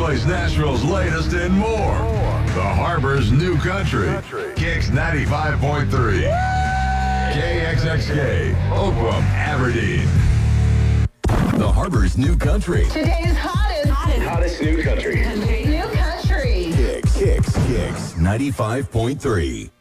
Illinois Nashville's latest and more. The Harbor's New Country. Kicks 95.3. KXXK, Oakland, Aberdeen. The Harbor's New Country. Today's hottest New country. new country. Kicks 95.3.